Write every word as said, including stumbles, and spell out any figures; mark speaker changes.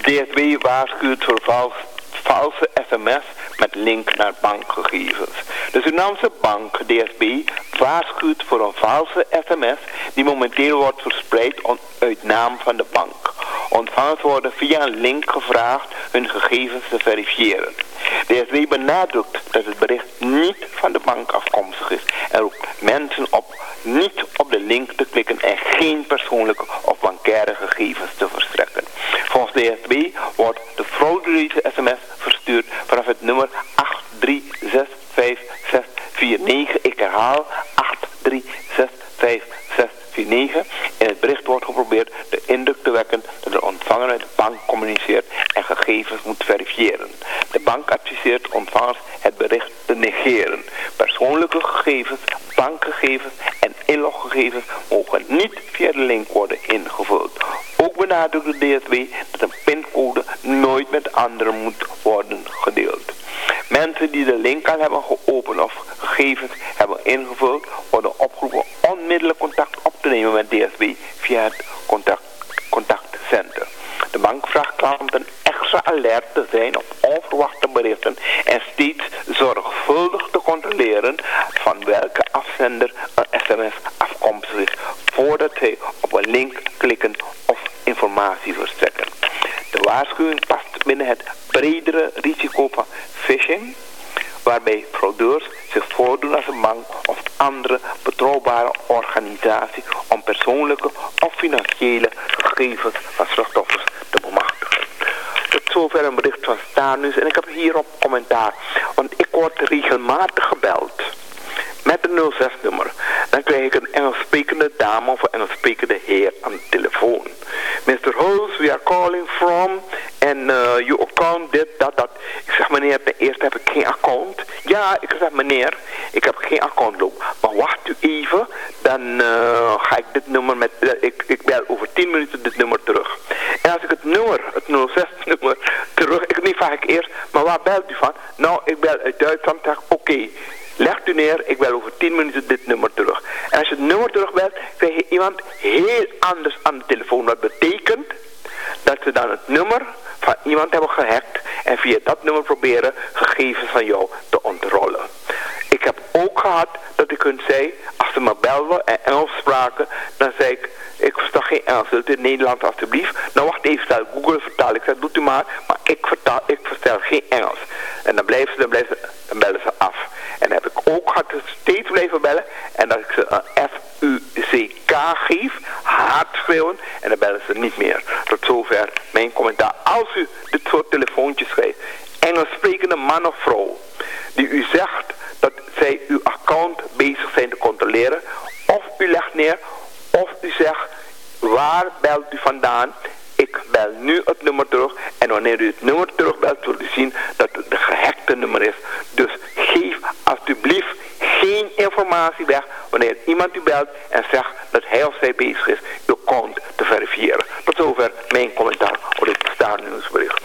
Speaker 1: D S B waarschuwt voor vals, valse sms met link naar bankgegevens. De Surinaamse bank D S B waarschuwt voor een valse sms die momenteel wordt verspreid uit naam van de bank. Ontvangers worden via een link gevraagd hun gegevens te verifiëren. D S B benadrukt dat het bericht niet van de bank afkomstig is en roept mensen op niet op de link te klikken en geen persoonlijke of bankaire gegevens te verstrekken. Volgens D S B wordt de frauduleuze sms verstuurd vanaf het nummer acht drie zes vijf zes vier negen. Ik herhaal acht drie zes vijf zes vier negen. In het bericht wordt geprobeerd de indruk te wekken dat de ontvanger met de bank communiceert en gegevens moet verifiëren. De bank adviseert ontvangers het bericht te negeren. Persoonlijke gegevens, bankgegevens en inloggegevens mogen niet via de link worden ingevuld. Ook benadrukt de D S B dat een pincode nooit met anderen moet worden gedeeld. Mensen die de link al hebben geopend of gegevens hebben ingevuld, worden opgeroepen onmiddellijk contact op te nemen met D S B via het contact, contactcenter. De bank vraagt klanten extra alert te zijn op onverwachte berichten en steeds zorgvuldig te controleren van welke afzender een sms afkomstig is voordat zij op een link klikken of informatie verstrekken. De waarschuwing past binnen het bredere risico van phishing, waarbij fraudeurs zich voordoen als een bank of andere betrouwbare organisatie om persoonlijke of financiële gegevens van slachtoffers te bemachtigen. Tot zover een bericht van Stanus en ik heb hierop commentaar, want ik word regelmatig gebeld met een nul zes nummer. Dan krijg ik een Engels sprekende dame of een Engels sprekende heer aan de telefoon. mister Hulse, we are calling from en uh, you account dit, dat, dat. Ik zeg meneer, ten eerste heb ik geen account. Ja, ik zeg meneer, ik heb geen account lopen. Maar wacht u even, dan uh, ga ik dit nummer met, uh, ik, ik bel over tien minuten dit nummer terug. En als ik het nummer, het nul zes nummer terug, ik niet vraag ik eerst, maar waar belt u van? Nou, ik bel uit Duitsland, zeg oké. Okay. Legt u neer, ik bel over tien minuten dit nummer terug. En als je het nummer terugbelt, krijg je iemand heel anders aan de telefoon. Dat betekent dat ze dan het nummer van iemand hebben gehackt en via dat nummer proberen gegevens van jou te ontrollen. Ik heb ook gehad dat ik hun zei, als ze me belden en Engels spraken, dan zei ik, ik versta geen Engels, wilt u het Nederlands alstublieft? Nou wacht even, stel Google vertaal. Ik zei, doet u maar, maar ik vertaal, ik vertel geen Engels. En dan blijven ze, dan blijven ze, dan bellen ze af. En dan heb ik ook gehad dat ze steeds blijven bellen en dat ik ze een F U C K geef, hard schreeuwen en dan bellen ze niet meer. Tot zover mijn commentaar. Als u dit soort telefoontjes krijgt, Engels sprekende man of vrouw, die u zegt dat zij uw account bezig zijn te controleren, of u legt neer, of u zegt, waar belt u vandaan? Ik bel nu het nummer terug en wanneer u het nummer terugbelt, zult u zien dat het de gehackte nummer is. Dus geef alsjeblieft geen informatie weg wanneer iemand u belt en zegt dat hij of zij bezig is uw account te verifiëren. Tot zover mijn commentaar op dit Star Nieuwsbericht.